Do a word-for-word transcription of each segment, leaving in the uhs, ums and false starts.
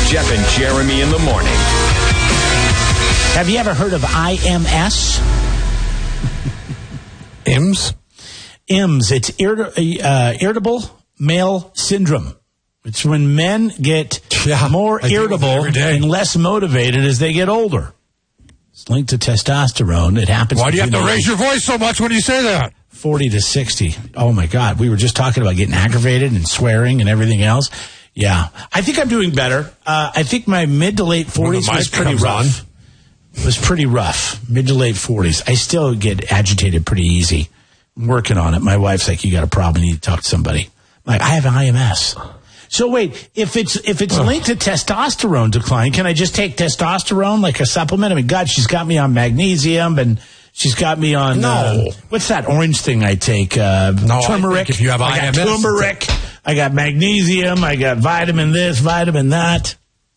Jeff and Jeremy in the morning. Have you ever heard of I M S? I M S? I M S. It's irrit- uh, irritable male syndrome. It's when men get yeah, more irritable and less motivated as they get older. It's linked to testosterone. It happens. Why do you have to raise your voice so much when you say that? forty to sixty. Oh, my God. We were just talking about getting aggravated and swearing and everything else. Yeah. I think I'm doing better. Uh, I think my mid to late forties was pretty rough. It was pretty rough. Mid to late forties. I still get agitated pretty easy. I'm working on it. My wife's like, you got a problem. You need to talk to somebody. I'm like, I have I M S. So wait, if it's if it's linked to testosterone decline, can I just take testosterone like a supplement? I mean, God, she's got me on magnesium and she's got me on, no. uh, what's that orange thing I take? Uh, no, turmeric. I think if you have I M S, I got turmeric. I got magnesium. I got vitamin this, vitamin that.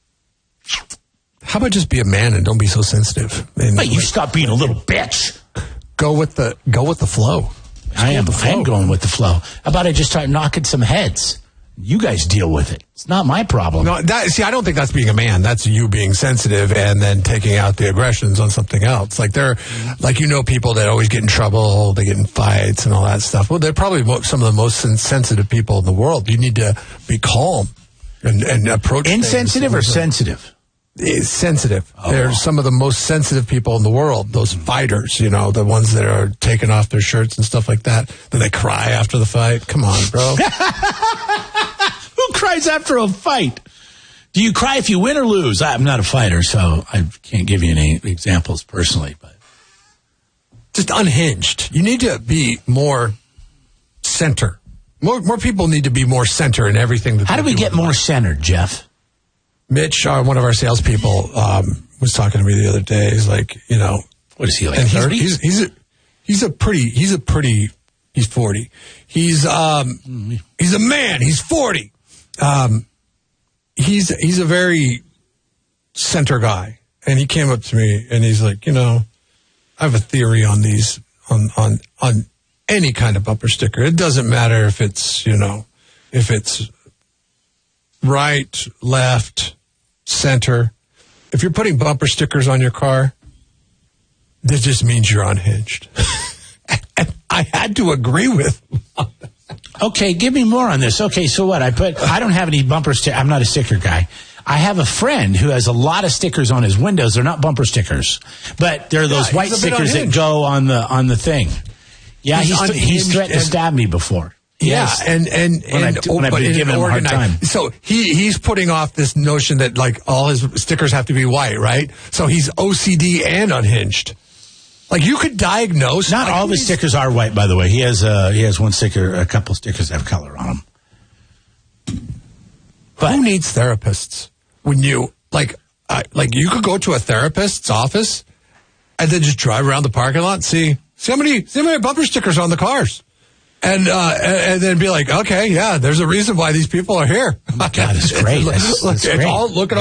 How about just be a man and don't be so sensitive? And but you stop being a little bitch. Go with the go with the flow. I am. I am going with the flow. How about I just start knocking some heads? You guys deal with it. It's not my problem. No, that, see, I don't think that's being a man. That's you being sensitive and then taking out the aggressions on something else. Like they're, like you know, people that always get in trouble, they get in fights and all that stuff. Well, they're probably some of the most sensitive people in the world. You need to be calm and, and approach. Insensitive or sensitive? It's sensitive. Oh. They're some of the most sensitive people in the world. Those fighters, you know, the ones that are taking off their shirts and stuff like that. Then they cry after the fight. Come on, bro. Who cries after a fight? Do you cry if you win or lose? I'm not a fighter, so I can't give you any examples personally. But just unhinged. You need to be more center. More, more people need to be more center in everything that. How they do we do get more centered, Jeff? Mitch, uh, one of our salespeople, um, was talking to me the other day. He's like, you know, what is he like? thirty? He's, he's, he's a he's a pretty he's a pretty he's forty. He's um mm-hmm. he's a man. He's forty. Um, he's he's a very center guy, and he came up to me and he's like, you know, I have a theory on these on on on any kind of bumper sticker. It doesn't matter if it's you know if it's right, left, center. If you're putting bumper stickers on your car, that just means you're unhinged. And I had to agree with him. Okay, give me more on this. Okay, so what? I put. I don't have any bumper stickers. I'm not a sticker guy. I have a friend who has a lot of stickers on his windows. They're not bumper stickers, but they're those yeah, white stickers that go on the on the thing. Yeah, he's, he's, he's threatened to stab me before. Yeah, yes. and and when and I, when I've been giving him a hard time. So he he's putting off this notion that like all his stickers have to be white, right? So he's O C D and unhinged. Like you could diagnose. Not like, all the stickers are white, by the way. He has uh, he has one sticker, a couple stickers that have color on them. But who needs therapists when you like uh, like you could go to a therapist's office and then just drive around the parking lot and see see how many see how many bumper stickers on the cars. And, uh, and then be like, okay, yeah, there's a reason why these people are here. Oh my God, it's great. That's, look, that's it's great. all, look at